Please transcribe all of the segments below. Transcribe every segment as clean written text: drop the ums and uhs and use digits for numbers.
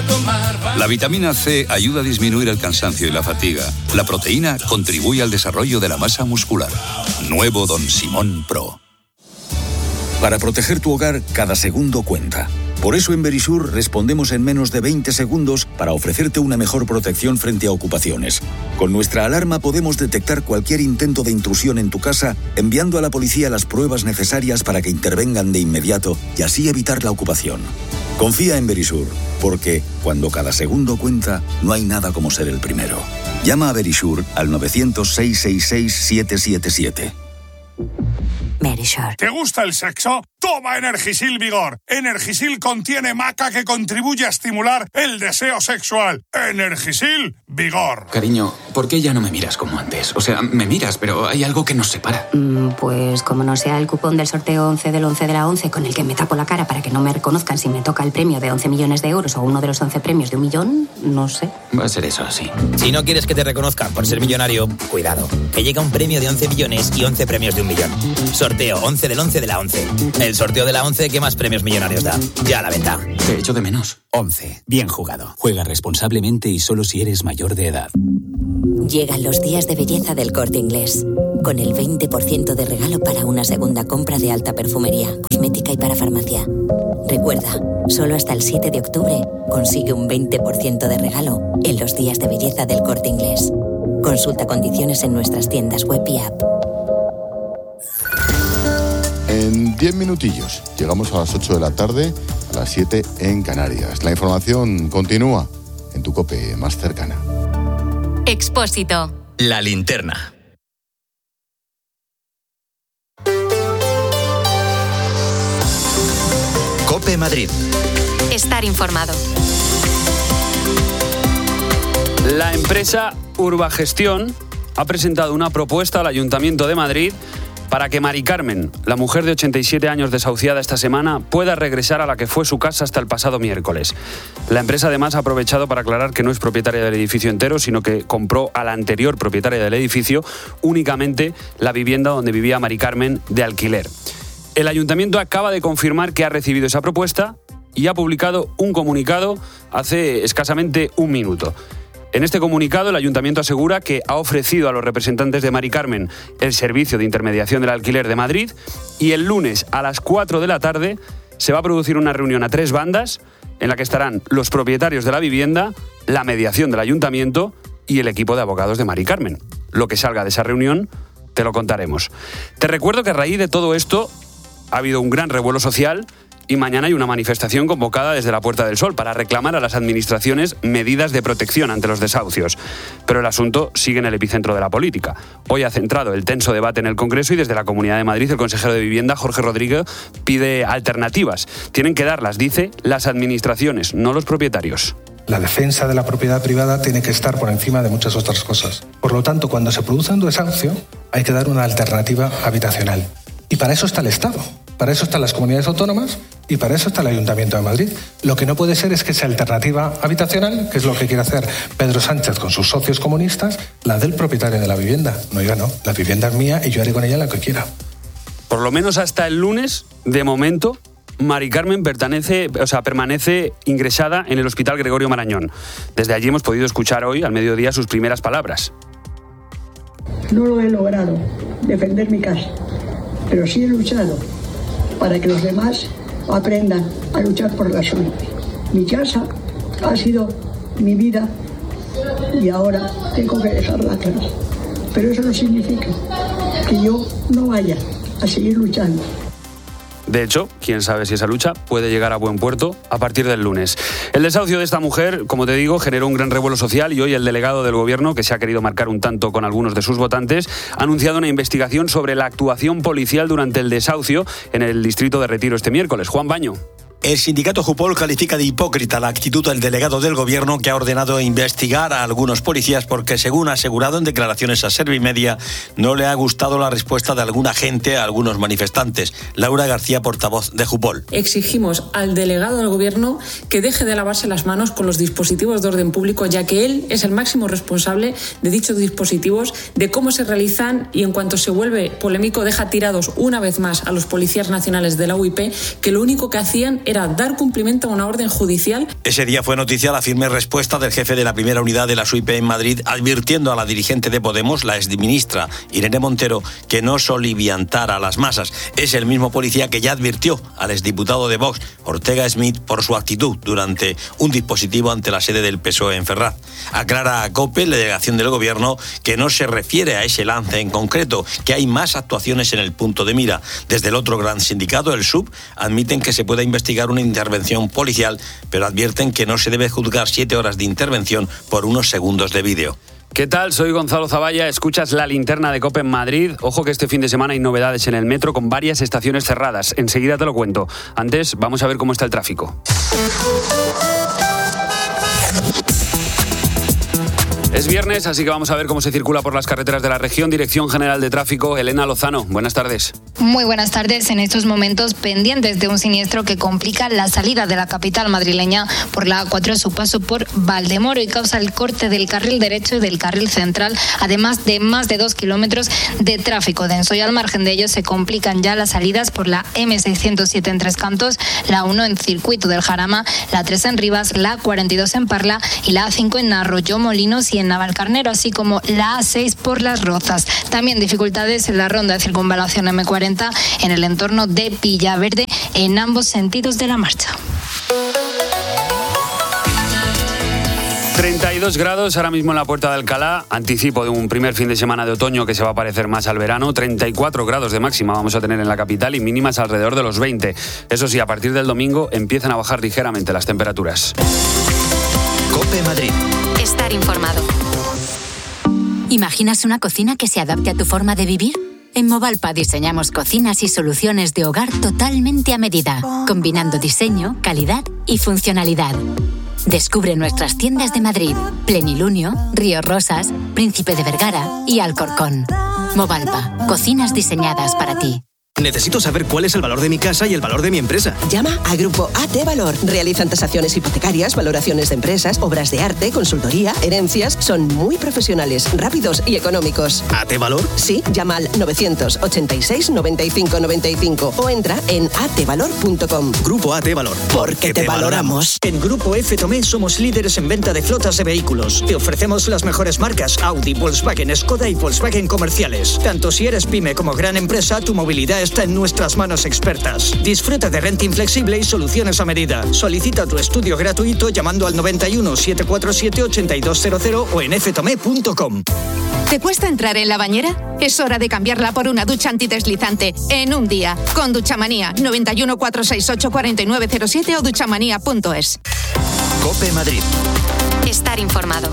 La vitamina C ayuda a disminuir el cansancio y la fatiga. La proteína contribuye al desarrollo de la masa muscular. Nuevo Don Simón Pro. Para proteger tu hogar, cada segundo cuenta. Por eso en Verisur respondemos en menos de 20 segundos para ofrecerte una mejor protección frente a ocupaciones. Con nuestra alarma podemos detectar cualquier intento de intrusión en tu casa, enviando a la policía las pruebas necesarias para que intervengan de inmediato y así evitar la ocupación. Confía en Verisur, porque cuando cada segundo cuenta, no hay nada como ser el primero. Llama a Verisur al 900-666-777. Verisur. ¿Te gusta el sexo? Toma Energisil Vigor. Energisil contiene maca que contribuye a estimular el deseo sexual. Energisil Vigor. Cariño, ¿por qué ya no me miras como antes? O sea, me miras, pero hay algo que nos separa. Pues como no sea el cupón del sorteo 11 del 11 de la 11 con el que me tapo la cara para que no me reconozcan si me toca el premio de 11 millones de euros o uno de los 11 premios de 1 millón, no sé. Va a ser eso, sí. Si no quieres que te reconozcan por ser millonario, cuidado, que llega un premio de 11 millones y 11 premios de 1 millón. Sorteo 11 del 11 de la 11. El sorteo de la 11 que más premios millonarios da. Ya a la venta. Te echo de menos. 11. Bien jugado. Juega responsablemente y solo si eres mayor de edad. Llegan los días de belleza del Corte Inglés. Con el 20% de regalo para una segunda compra de alta perfumería, cosmética y para farmacia. Recuerda, solo hasta el 7 de octubre consigue un 20% de regalo en los días de belleza del Corte Inglés. Consulta condiciones en nuestras tiendas web y app. En 10 minutillos llegamos a las 8 de la tarde, a las 7 en Canarias. La información continúa en tu COPE más cercana. Expósito. La linterna. COPE Madrid. Estar informado. La empresa Urbagestión ha presentado una propuesta al Ayuntamiento de Madrid para que Mari Carmen, la mujer de 87 años desahuciada esta semana, pueda regresar a la que fue su casa hasta el pasado miércoles. La empresa además ha aprovechado para aclarar que no es propietaria del edificio entero, sino que compró a la anterior propietaria del edificio únicamente la vivienda donde vivía Mari Carmen de alquiler. El Ayuntamiento acaba de confirmar que ha recibido esa propuesta y ha publicado un comunicado hace escasamente un minuto. En este comunicado, el Ayuntamiento asegura que ha ofrecido a los representantes de Mari Carmen el servicio de intermediación del alquiler de Madrid y el lunes a las 4 de la tarde se va a producir una reunión a 3 bandas en la que estarán los propietarios de la vivienda, la mediación del Ayuntamiento y el equipo de abogados de Mari Carmen. Lo que salga de esa reunión te lo contaremos. Te recuerdo que a raíz de todo esto ha habido un gran revuelo social y mañana hay una manifestación convocada desde la Puerta del Sol para reclamar a las administraciones medidas de protección ante los desahucios. Pero el asunto sigue en el epicentro de la política. Hoy ha centrado el tenso debate en el Congreso y desde la Comunidad de Madrid el consejero de Vivienda, Jorge Rodríguez, pide alternativas. Tienen que darlas, dice, las administraciones, no los propietarios. La defensa de la propiedad privada tiene que estar por encima de muchas otras cosas. Por lo tanto, cuando se produce un desahucio, hay que dar una alternativa habitacional. Y para eso está el Estado, para eso están las comunidades autónomas y para eso está el Ayuntamiento de Madrid. Lo que no puede ser es que esa alternativa habitacional, que es lo que quiere hacer Pedro Sánchez con sus socios comunistas, la del propietario de la vivienda. No, yo no. La vivienda es mía y yo haré con ella lo que quiera. Por lo menos hasta el lunes, de momento, Mari Carmen permanece ingresada en el Hospital Gregorio Marañón. Desde allí hemos podido escuchar hoy, al mediodía, sus primeras palabras. No lo he logrado, defender mi casa, pero sí he luchado para que los demás aprendan a luchar por la suya. Mi casa ha sido mi vida y ahora tengo que dejarla atrás. Pero eso no significa que yo no vaya a seguir luchando. De hecho, quién sabe si esa lucha puede llegar a buen puerto a partir del lunes. El desahucio de esta mujer, como te digo, generó un gran revuelo social y hoy el delegado del Gobierno, que se ha querido marcar un tanto con algunos de sus votantes, ha anunciado una investigación sobre la actuación policial durante el desahucio en el distrito de Retiro este miércoles. Juan Baño. El sindicato Jupol califica de hipócrita la actitud del delegado del Gobierno, que ha ordenado investigar a algunos policías porque, según ha asegurado en declaraciones a Servimedia, no le ha gustado la respuesta de algún agente a algunos manifestantes. Laura García, portavoz de Jupol. Exigimos al delegado del Gobierno que deje de lavarse las manos con los dispositivos de orden público, ya que él es el máximo responsable de dichos dispositivos, de cómo se realizan, y en cuanto se vuelve polémico deja tirados una vez más a los policías nacionales de la UIP, que lo único que hacían era dar cumplimiento a una orden judicial. Ese día fue noticia la firme respuesta del jefe de la primera unidad de la SUIP en Madrid, advirtiendo a la dirigente de Podemos, la exministra Irene Montero, que no soliviantara a las masas. Es el mismo policía que ya advirtió al exdiputado de Vox, Ortega Smith, por su actitud durante un dispositivo ante la sede del PSOE en Ferraz. Aclara a COPE, la delegación del Gobierno, que no se refiere a ese lance en concreto, que hay más actuaciones en el punto de mira. Desde el otro gran sindicato, el SUB, admiten que se pueda investigar una intervención policial, pero advierten que no se debe juzgar 7 horas de intervención por unos segundos de vídeo. ¿Qué tal? Soy Gonzalo Zavalla, escuchas La Linterna de COPE en Madrid. Ojo que este fin de semana hay novedades en el metro con varias estaciones cerradas. Enseguida te lo cuento. Antes, vamos a ver cómo está el tráfico. Es viernes, así que vamos a ver cómo se circula por las carreteras de la región. Dirección General de Tráfico, Elena Lozano. Buenas tardes. Muy buenas tardes. En estos momentos pendientes de un siniestro que complica la salida de la capital madrileña por la A4 a su paso por Valdemoro y causa el corte del carril derecho y del carril central, además de más de 2 kilómetros de tráfico denso. Y al margen de ello se complican ya las salidas por la M607 en Tres Cantos, la 1 en Circuito del Jarama, la 3 en Rivas, la 42 en Parla y la A5 en Arroyo Molinos y en Navalcarnero, así como la A6 por Las Rozas. También dificultades en la ronda de circunvalación M40 en el entorno de Villaverde en ambos sentidos de la marcha. 32 grados ahora mismo en la Puerta de Alcalá, anticipo de un primer fin de semana de otoño que se va a parecer más al verano. 34 grados de máxima vamos a tener en la capital y mínimas alrededor de los 20. Eso sí, a partir del domingo empiezan a bajar ligeramente las temperaturas. COPE Madrid. Estar informado. ¿Imaginas una cocina que se adapte a tu forma de vivir? En Movalpa diseñamos cocinas y soluciones de hogar totalmente a medida, combinando diseño, calidad y funcionalidad. Descubre nuestras tiendas de Madrid, Plenilunio, Río Rosas, Príncipe de Vergara y Alcorcón. Movalpa, cocinas diseñadas para ti. Necesito saber cuál es el valor de mi casa y el valor de mi empresa. Llama a Grupo AT Valor. Realizan tasaciones hipotecarias, valoraciones de empresas, obras de arte, consultoría, herencias. Son muy profesionales, rápidos y económicos. ¿AT Valor? Sí, llama al 986 95 95 o entra en atvalor.com. Grupo AT Valor. Porque te valoramos. En Grupo F Tomé somos líderes en venta de flotas de vehículos. Te ofrecemos las mejores marcas Audi, Volkswagen, Skoda y Volkswagen comerciales. Tanto si eres pyme como gran empresa, tu movilidad está en nuestras manos expertas. Disfruta de renting flexible y soluciones a medida. Solicita tu estudio gratuito llamando al 91 747 8200 o en ftome.com. ¿Te cuesta entrar en la bañera? Es hora de cambiarla por una ducha antideslizante en un día. Con Duchamanía, 91 468 4907 o duchamanía.es. COPE Madrid. Estar informado.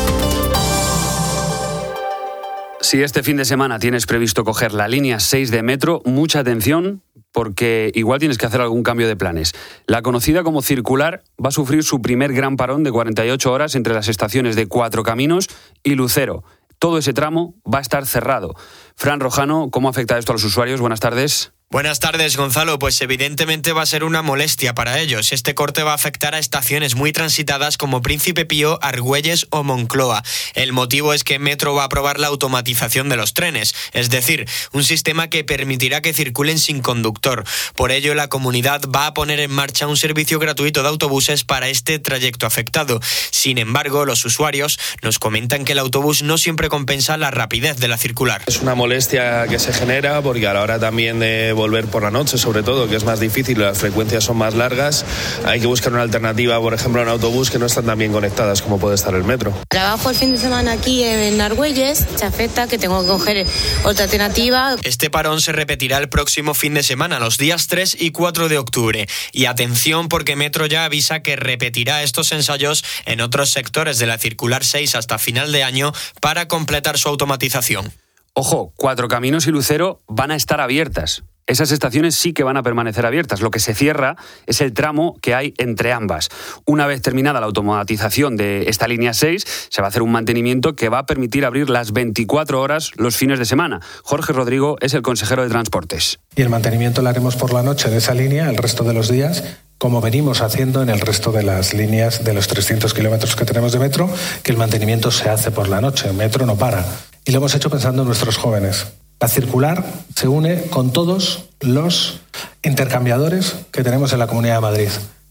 Si este fin de semana tienes previsto coger la línea 6 de metro, mucha atención porque igual tienes que hacer algún cambio de planes. La conocida como Circular va a sufrir su primer gran parón de 48 horas entre las estaciones de Cuatro Caminos y Lucero. Todo ese tramo va a estar cerrado. Fran Rojano, ¿cómo afecta esto a los usuarios? Buenas tardes. Buenas tardes, Gonzalo. Pues evidentemente va a ser una molestia para ellos. Este corte va a afectar a estaciones muy transitadas como Príncipe Pío, Argüelles o Moncloa. El motivo es que Metro va a aprobar la automatización de los trenes, es decir, un sistema que permitirá que circulen sin conductor. Por ello, la comunidad va a poner en marcha un servicio gratuito de autobuses para este trayecto afectado. Sin embargo, los usuarios nos comentan que el autobús no siempre compensa la rapidez de la circular. Es una molestia que se genera porque a la hora también de volver por la noche, sobre todo, que es más difícil, las frecuencias son más largas, hay que buscar una alternativa, por ejemplo, en autobús que no están tan bien conectadas como puede estar el metro. Trabajo el fin de semana aquí en Argüelles, se afecta que tengo que coger otra alternativa. Este parón se repetirá el próximo fin de semana, los días 3 y 4 de octubre. Y atención porque Metro ya avisa que repetirá estos ensayos en otros sectores de la Circular 6 hasta final de año para completar su automatización. Ojo, Cuatro Caminos y Lucero van a estar abiertas. Esas estaciones sí que van a permanecer abiertas. Lo que se cierra es el tramo que hay entre ambas. Una vez terminada la automatización de esta línea 6, se va a hacer un mantenimiento que va a permitir abrir las 24 horas los fines de semana. Jorge Rodrigo es el consejero de Transportes. Y el mantenimiento lo haremos por la noche de esa línea el resto de los días, como venimos haciendo en el resto de las líneas de los 300 kilómetros que tenemos de metro, que el mantenimiento se hace por la noche. El metro no para. Y lo hemos hecho pensando en nuestros jóvenes, La circular se une con todos los intercambiadores que tenemos en la Comunidad de Madrid.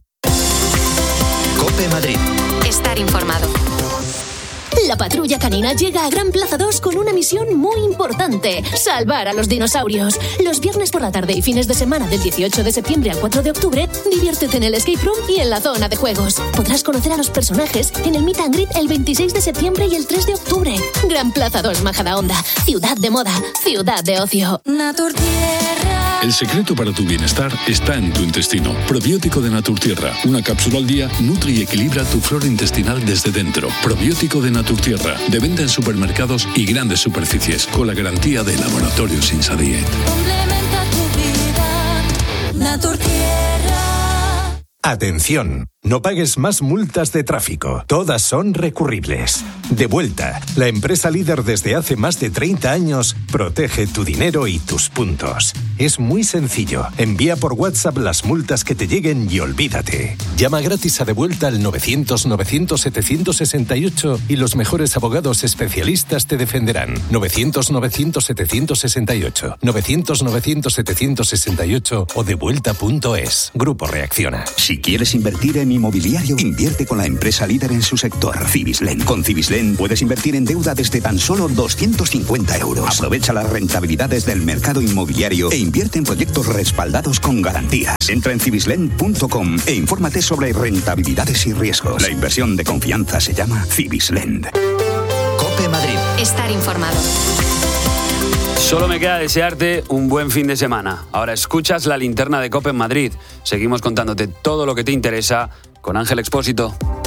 COPE Madrid. Estar informado. La patrulla canina llega a Gran Plaza 2 con una misión muy importante: salvar a los dinosaurios. Los viernes por la tarde y fines de semana del 18 de septiembre al 4 de octubre, diviértete en el escape room y en la zona de juegos. Podrás conocer a los personajes en el meet and greet el 26 de septiembre y el 3 de octubre. Gran Plaza 2 Majadahonda, ciudad de moda, ciudad de ocio. Naturtierra. El secreto para tu bienestar está en tu intestino. Probiótico de Naturtierra. Una cápsula al día nutre y equilibra tu flora intestinal desde dentro. Probiótico de Naturtierra. De venta en supermercados y grandes superficies. Con la garantía de Laboratorio Sinsadiet. Complementa tu vida. Naturtierra. Atención, no pagues más multas de tráfico. Todas son recurribles. Devuelta, la empresa líder desde hace más de 30 años, protege tu dinero y tus puntos. Es muy sencillo. Envía por WhatsApp las multas que te lleguen y olvídate. Llama gratis a Devuelta al 900-900-768 y los mejores abogados especialistas te defenderán. 900-900-768. 900-900-768 o devuelta.es. Grupo Reacciona. Si quieres invertir en inmobiliario, invierte con la empresa líder en su sector, Cibislen. Con Cibislen puedes invertir en deuda desde tan solo 250 euros. Aprovecha las rentabilidades del mercado inmobiliario e invierte en proyectos respaldados con garantías. Entra en cibislen.com e infórmate sobre rentabilidades y riesgos. La inversión de confianza se llama Cibislen. COPE Madrid. Estar informado. Solo me queda desearte un buen fin de semana. Ahora escuchas la linterna de COPE en Madrid. Seguimos contándote todo lo que te interesa con Ángel Expósito.